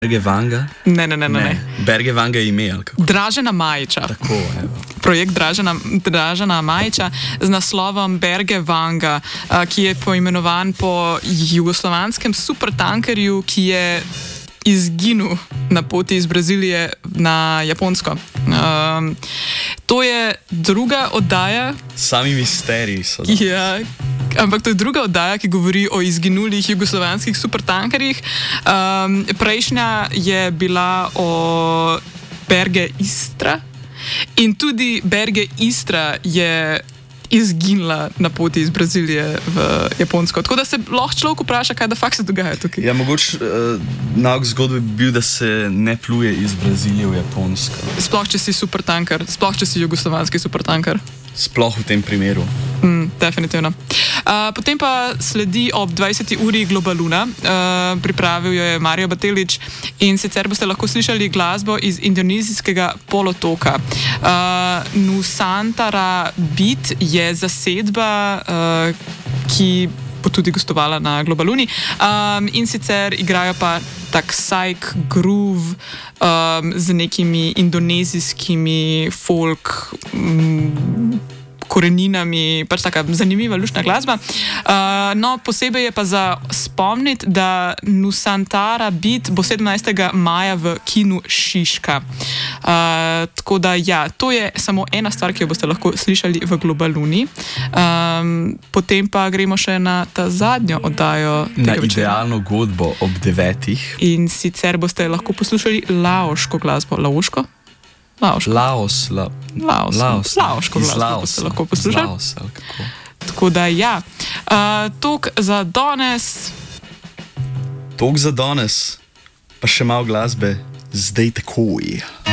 Berge Vanga? Ne. Berge Vanga je ime, ali kako? Dražena Majića. Tako, evo. Projekt Dražena Majića z naslovom Berge Vanga, ki je poimenovan po jugoslovanskem supertankerju, ki je izginil na poti iz Brazilije na Japonsko. To je druga oddaja. Sami misteriji so. Ja, ampak to je druga oddaja, ki govori o izginulih jugoslovanskih supertankerjih. Prejšnja je bila o Berge Istra in tudi Berge Istra je izginila na poti iz Brazilije v Japonsko. Tako da se lahko človek vpraša, kaj da fakt se dogaja tukaj. Ja, mogoče nauk zgodbe bi bil, da se ne pluje iz Brazilije v Japonsko. Sploh, če si supertanker, sploh, če si jugoslovanski supertanker. Sploh v tem primeru. Definitivno. Potem pa sledi ob 20. uri Globaluna. Pripravil jo je Mario Batelić in sicer boste lahko slišali glasbo iz indonezijskega polotoka. Nusantara Beat je zasedba, ki bo tudi gostovala na Globaluni. In sicer igrajo pa tak psych groove z nekimi indonezijskimi folk koreninami, pač taka zanimiva, luštna glasba. No, posebej je pa za spomniti, da Nusantara Beat bo 17. maja v kinu Šiška. Tako da ja, to je samo ena stvar, ki jo boste lahko slišali v Globaluni. Potem pa gremo še na ta zadnjo oddajo. Na idealno godbo ob 9. In sicer boste lahko poslušali laoško glasbo. Laoško? Laoško glasbo boste lahko poslušali. Tako da ja, toliko za danes. Pa še malo glasbe zdaj takoj.